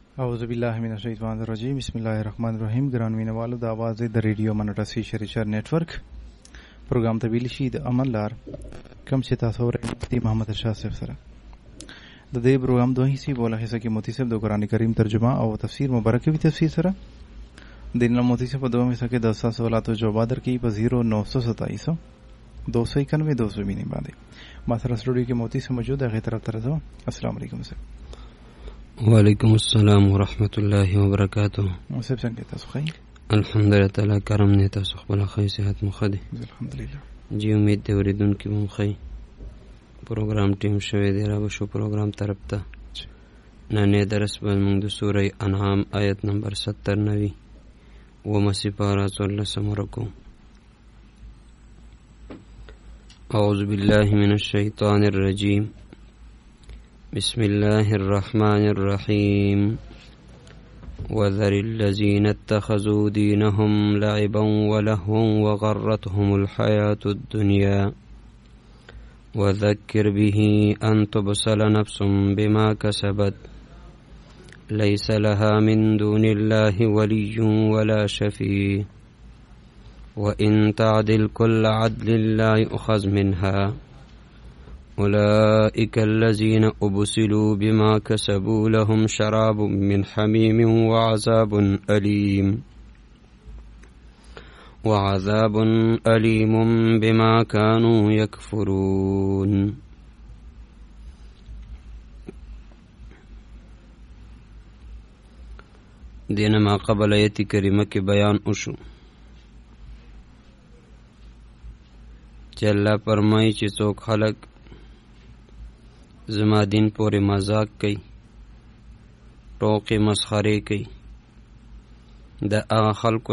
اعوذ باللہ من الشیطان الرجیم بسم اللہ الرحمن الرحیم. ګران مینوالو د आवाज د ریډیو منټسی شریچر نیټورک پروګرام ته ویل شي د عمل لار کم چې تاسو ورته مفتی محمد ارشاد صاحب سره د دې پروګرام دوه حصے بوله حصہ کې مفتی صاحب د قران کریم ترجمه او تفسیر مبارک وی تفسیر سره د نن مفتی صاحب په دوه حصہ کې د سوالات او جوابات درکې په 0927 291 200 باندې ما سره سټوډیو کې مفتی صاحب موجود هغه طرف ته راځم. السلام علیکم صاحب. وعلیکم السلام ورحمۃ اللہ وبرکاتہ. صاحب څنګه تاسو ښه؟ الحمدلله تعالی کرم نه تاسو خپل ښه صحت مو ښه دی الحمدلله جی. امید دی اوریدونکو مو ښه پروګرام ټیم شوی دی. را وشو پروګرام طرف ته نن درس به موږ د سوره انعام آیت نمبر 79 و مسیپارا 14 مرکو. اعوذ بالله من الشیطان الرجیم بسم الله الرحمن الرحيم وذر الذين اتخذوا دينهم لعبا ولهوا وغرتهم الحياة الدنيا وذكر به أن تبصل نفس بما كسبت ليس لها من دون الله ولي ولا شفيع وإن تعدل كل عدل لا يؤخذ منها أولئك الذين أبسلوا بما كسبوا لهم شراب من حميم وعذاب أليم بما كانوا يكفرون. دین ما قبل آیت کریمه کې بیان وشو چې الله فرمایي چې څوک خلق زما دین پورې مذاق کوي، ټوکې مسخرې کوي، د هغه خلکو